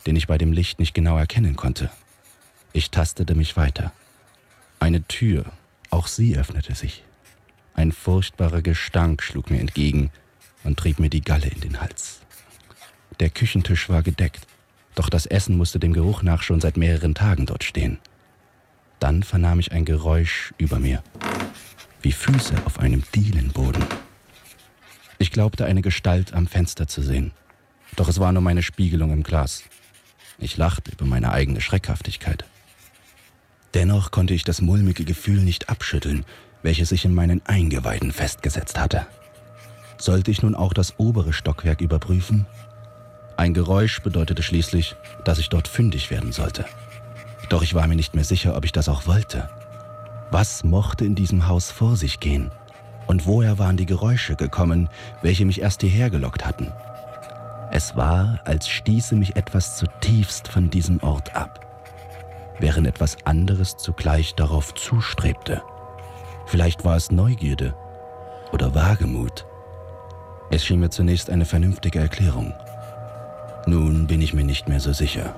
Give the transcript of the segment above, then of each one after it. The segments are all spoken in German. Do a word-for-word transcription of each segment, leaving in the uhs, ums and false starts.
den ich bei dem Licht nicht genau erkennen konnte. Ich tastete mich weiter. Eine Tür, auch sie öffnete sich. Ein furchtbarer Gestank schlug mir entgegen und trieb mir die Galle in den Hals. Der Küchentisch war gedeckt, doch das Essen musste dem Geruch nach schon seit mehreren Tagen dort stehen. Dann vernahm ich ein Geräusch über mir, wie Füße auf einem Dielenboden. Ich glaubte, eine Gestalt am Fenster zu sehen, doch es war nur meine Spiegelung im Glas. Ich lachte über meine eigene Schreckhaftigkeit. Dennoch konnte ich das mulmige Gefühl nicht abschütteln, welches sich in meinen Eingeweiden festgesetzt hatte. Sollte ich nun auch das obere Stockwerk überprüfen? Ein Geräusch bedeutete schließlich, dass ich dort fündig werden sollte. Doch ich war mir nicht mehr sicher, ob ich das auch wollte. Was mochte in diesem Haus vor sich gehen? Und woher waren die Geräusche gekommen, welche mich erst hierher gelockt hatten? Es war, als stieße mich etwas zutiefst von diesem Ort ab, während etwas anderes zugleich darauf zustrebte. Vielleicht war es Neugierde oder Wagemut. Es schien mir zunächst eine vernünftige Erklärung. Nun bin ich mir nicht mehr so sicher.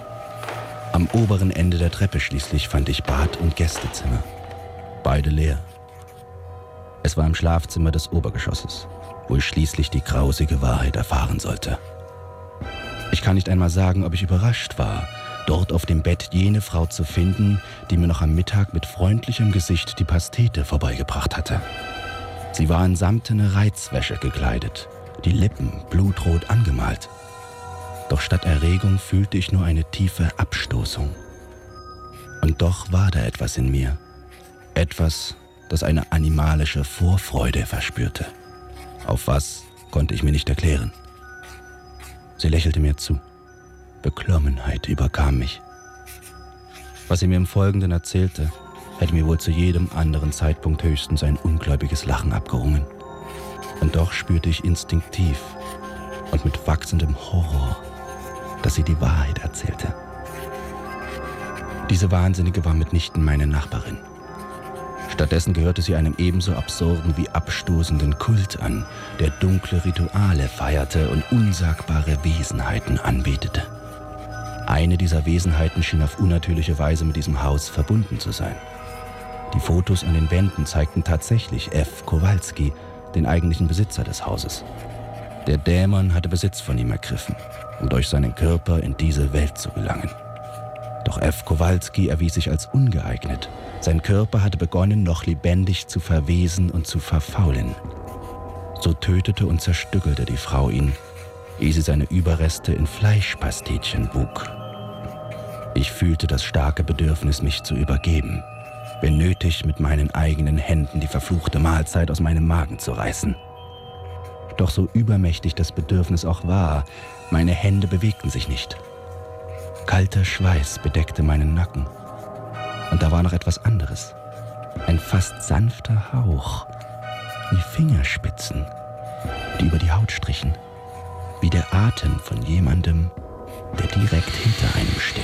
Am oberen Ende der Treppe schließlich fand ich Bad und Gästezimmer. Beide leer. Es war im Schlafzimmer des Obergeschosses, wo ich schließlich die grausige Wahrheit erfahren sollte. Ich kann nicht einmal sagen, ob ich überrascht war, dort auf dem Bett jene Frau zu finden, die mir noch am Mittag mit freundlichem Gesicht die Pastete vorbeigebracht hatte. Sie war in samtene Reizwäsche gekleidet, die Lippen blutrot angemalt. Doch statt Erregung fühlte ich nur eine tiefe Abstoßung. Und doch war da etwas in mir, etwas, das eine animalische Vorfreude verspürte. Auf was, konnte ich mir nicht erklären. Sie lächelte mir zu. Beklommenheit überkam mich. Was sie mir im Folgenden erzählte, hätte mir wohl zu jedem anderen Zeitpunkt höchstens ein ungläubiges Lachen abgerungen. Und doch spürte ich instinktiv und mit wachsendem Horror, dass sie die Wahrheit erzählte. Diese Wahnsinnige war mitnichten meine Nachbarin. Stattdessen gehörte sie einem ebenso absurden wie abstoßenden Kult an, der dunkle Rituale feierte und unsagbare Wesenheiten anbetete. Eine dieser Wesenheiten schien auf unnatürliche Weise mit diesem Haus verbunden zu sein. Die Fotos an den Wänden zeigten tatsächlich F. Kowalski, den eigentlichen Besitzer des Hauses. Der Dämon hatte Besitz von ihm ergriffen, um durch seinen Körper in diese Welt zu gelangen. Doch F. Kowalski erwies sich als ungeeignet. Sein Körper hatte begonnen, noch lebendig zu verwesen und zu verfaulen. So tötete und zerstückelte die Frau ihn, ehe sie seine Überreste in Fleischpastetchen buk. Ich fühlte das starke Bedürfnis, mich zu übergeben, wenn nötig, mit meinen eigenen Händen die verfluchte Mahlzeit aus meinem Magen zu reißen. Doch so übermächtig das Bedürfnis auch war, meine Hände bewegten sich nicht. Kalter Schweiß bedeckte meinen Nacken. Und da war noch etwas anderes. Ein fast sanfter Hauch, wie Fingerspitzen, die über die Haut strichen, wie der Atem von jemandem, der direkt hinter einem steht.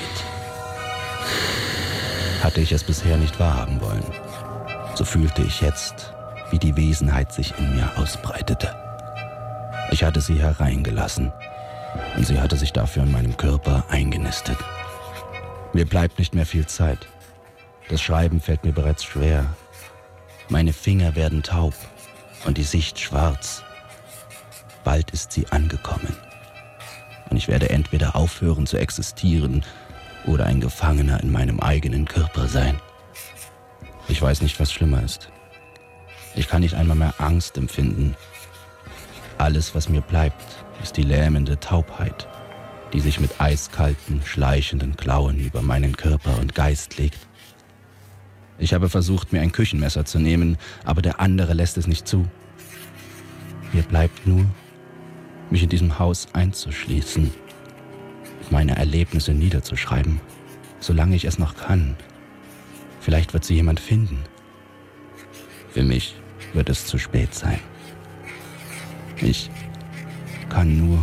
Hatte ich es bisher nicht wahrhaben wollen, so fühlte ich jetzt, wie die Wesenheit sich in mir ausbreitete. Ich hatte sie hereingelassen und sie hatte sich dafür in meinem Körper eingenistet. Mir bleibt nicht mehr viel Zeit. Das Schreiben fällt mir bereits schwer. Meine Finger werden taub und die Sicht schwarz. Bald ist sie angekommen. Und ich werde entweder aufhören zu existieren oder ein Gefangener in meinem eigenen Körper sein. Ich weiß nicht, was schlimmer ist. Ich kann nicht einmal mehr Angst empfinden. Alles, was mir bleibt, ist die lähmende Taubheit, die sich mit eiskalten, schleichenden Klauen über meinen Körper und Geist legt. Ich habe versucht, mir ein Küchenmesser zu nehmen, aber der andere lässt es nicht zu. Mir bleibt nur, mich in diesem Haus einzuschließen, meine Erlebnisse niederzuschreiben, solange ich es noch kann. Vielleicht wird sie jemand finden. Für mich wird es zu spät sein. Ich kann nur...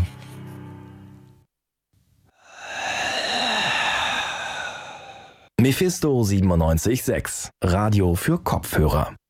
Mephisto siebenundneunzig Komma sechs, Radio für Kopfhörer.